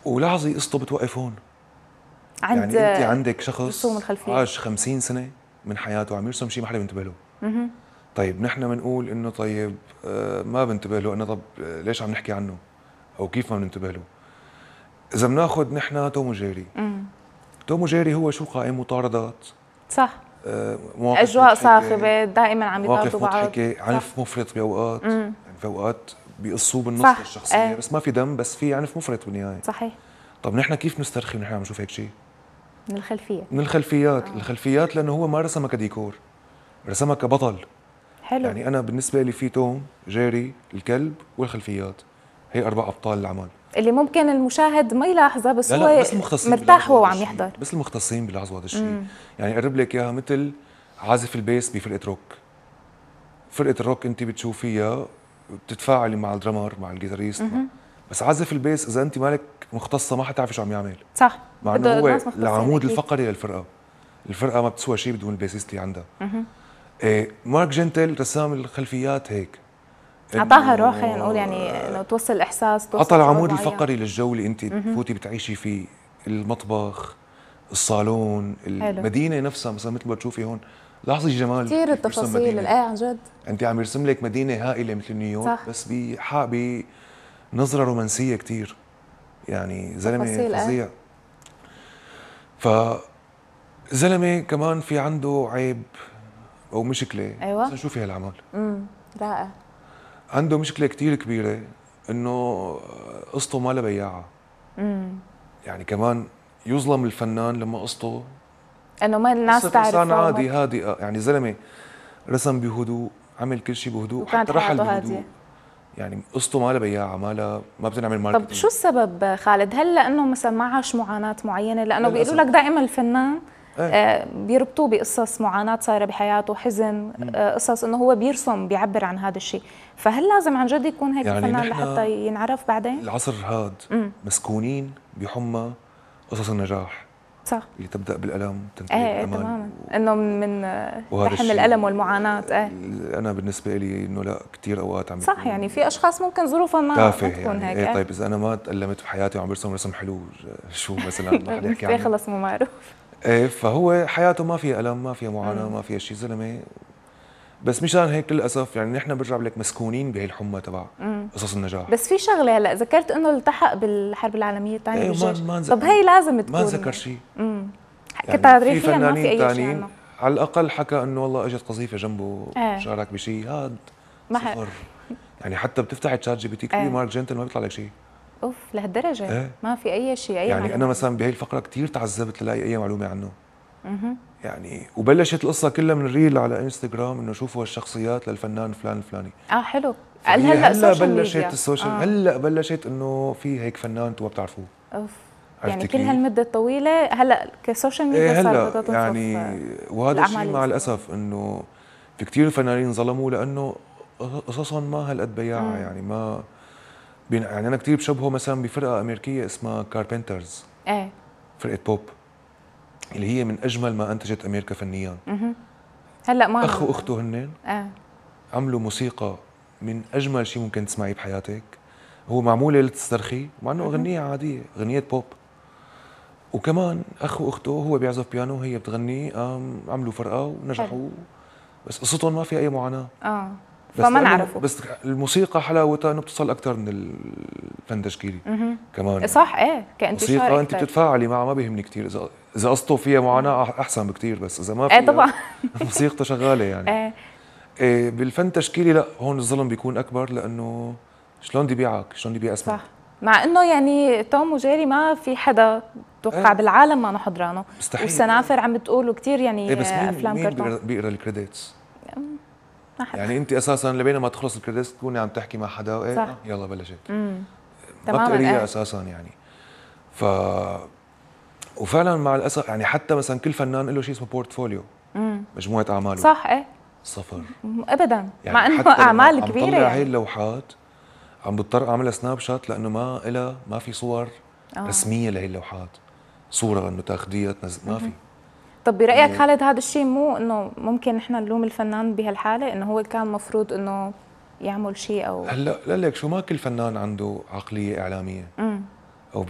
ولاحظي قصته بتوقف هون. عند يعني انت عندك شخص رسوم الخلفيه عاش 50 سنه من حياته عم يرسم شيء ما حدا بينتبه له. طيب نحن بنقول انه طيب ما بنتبه له، انه طب ليش عم نحكي عنه او كيف ما بننتبه له؟ اذا بناخذ نحن توم وجيري. توم وجيري هو شو قائم مطاردات، صح، مواقف اجواء مضحكه، صاخبه دائما عم يطاردوا مواقف بعض. مضحكه، عنف مفرط باوقات، يعني في اوقات بيقصوه بالنص صح. للشخصيه بس ما في دم، بس في عنف مفرط بالنهايه. صحيح. طب نحن كيف نسترخي ونحن عم نشوف هيك شيء؟ من الخلفيه. من الخلفيات. الخلفيات لانه هو ما رسمها كديكور، رسمها كبطل. حلو. يعني انا بالنسبه لي في توم، جيري، الكلب والخلفيات، هي 4 ابطال العمل اللي ممكن المشاهد ما يلاحظها بس لا هو بس المختصين مرتاح وهو عم هذا يحضر. الشيء. بس المختصين بيلاحظوا هذا الشيء. يعني اقرب لك اياها مثل عازف البيس بفرقه روك. فرقه الروك انت بتشوفيها بتتفاعلي مع الدرامر مع الجيتاريست بس عازف البيس اذا انت مالك مختصه ما حتعرفي شو عم يعمل. صح، مع انه هو العمود الفقري للفرقه. الفرقه ما بتسوى شيء بدون البيسيست اللي عندها. مارك جنتل رسام الخلفيات هيك اعطاها روح، خلينا نقول يعني انه توصل الاحساس، توصل عطى العمود معين. الفقري للجو اللي انت تفوتي بتعيشي فيه، المطبخ، الصالون، المدينه نفسها. مثلا مثل ما تشوفي هون لاحظي الجمال كثير التفاصيل. الايه عن جد انت عم يرسم لك مدينه هائله مثل نيويورك، صح. بس بنظره رومانسيه كثير. يعني زلمه فظيع. فزلمه كمان في عنده عيب او مشكله. ايوه بس شوفي هالعمل رائع. عنده مشكله كثير كبيره انه قصته ما لها بياعه. يعني كمان يظلم الفنان لما قصته انه ما الناس تعرف انسان عادي هادي. يعني زلمه رسم بهدوء، عمل كل شيء بهدوء، حتى رحل بهدوء. يعني قصته ما لها بياعه، ما بتنعمل ماركتينج. طب شو السبب خالد؟ هل لانه مثلا ما عاش معاناه معينه؟ لانه بيقولوا لك دائما الفنان بيربطوه بقصص معاناه صايره بحياته، حزن، قصص انه هو بيرسم بيعبر عن هذا الشيء. فهل لازم عن جد يكون هيك يعني الفنان لحتى ينعرف بعدين؟ العصر هاد مسكونين بحمى قصص النجاح. صح، اللي تبدا بالالم تنتهي بالامل. تماما. انه من لحن الالم والمعاناه. انا بالنسبه لي انه لا، كثير اوقات عم صح. يعني في اشخاص ممكن ظروفهم ما تكون يعني هيك. طيب اذا انا ما تألمت بحياتي وعم برسم رسم حلو، شو مثلا ما حدا يحكي عنه. خلص مو معروف. فهو حياته ما فيها الم، ما فيها معاناه، ما فيها شيء. زلمه بس مشان هيك للاسف يعني نحن برجع لك مسكونين بهي الحمى تبع قصص النجاح. بس في شغله هلا ذكرت انه التحق بالحرب العالميه الثانيه بالجيش. ما طب هي لازم تكون ما ذكر شيء. كتاريخيا ما في اي شيء عنه. على الاقل حكى انه والله اجت قذيفه جنبه شارك بشيء. هاد صفر. يعني حتى بتفتحي تشات جي بي تي كثير مارك جنتل ما بيطلع لك شيء. اوف لهالدرجه. ما في اي شيء اي يعني انا مثلا بهي الفقره كثير تعذبت للاقي اي معلومه عنه. يعني وبلشت القصه كلها من ريل على انستغرام انه شوفوا الشخصيات للفنان فلان الفلاني. حلو. هلا بلشت السوشيال. هلا بلشت انه في هيك فنان انتم ما بتعرفوه. اوف. يعني كل هالمده الطويله هلا كسوشيال ميديا صار بدها تنصف. يعني وهذا الشيء مع الاسف انه في كثير فنانين ظلموا لانه قصصهم ما هالقد بياعه. يعني ما يعني انا كثير بشبهه مثلا بفرقه امريكيه اسمها كاربنترز. فرقه بوب اللي هي من اجمل ما انتجت امريكا فنيا. هلا ما اخ واخته هن عملوا موسيقى من اجمل شيء ممكن تسمعيه بحياتك. هو معموله لتسترخي مع انه اغنيه عاديه، اغنيه بوب. وكمان اخ واخته، هو بيعزف بيانو وهي بتغني. عملوا فرقه ونجحوا. بس قصتهم ما فيها اي معاناه. فما نعرفه. بس الموسيقى حلاوتها انه بتصل اكثر من الفن التشكيلي كمان. صح. كانتشار موسيقى انت بتتفاعلي معها، ما بيهمني كثير اذا قصته فيها معاناه احسن بكثير. بس اذا ما فيها طبعا موسيقته شغاله يعني. بالفن التشكيلي لا، هون الظلم بيكون اكبر لانه شلون بدي بيعك، شلون بدي اسمع. صح. مع انه يعني توم وجيري ما في حدا توقع بالعالم ما حضرانه. مستحيل. والسنافر عم بتقولوا كثير يعني بس افلام كرتون. مين بيقرا الكريدتس؟ يعني انت اساسا لبين ما تخلص الكريدتس تكوني عم تحكي مع حدا. صح. يلا بلشت. تماما. ما بتقريها اساسا يعني. وفعلا مع الاسف يعني حتى مثلا كل فنان له شيء اسمه بورتفوليو. مجموعه اعماله. صح. صفر ابدا. يعني مع انه اعمال كبيره. عم طلع هي اللوحات عم بضطر اعملها سناب شات لانه ما في صور رسميه لهي اللوحات. صوره انه تاخذيها تنزل ما في. طب برايك خالد هذا الشيء مو انه ممكن نحن نلوم الفنان بهالحاله انه هو كان مفروض انه يعمل شيء او هلا لك شو ما كل فنان عنده عقليه اعلاميه.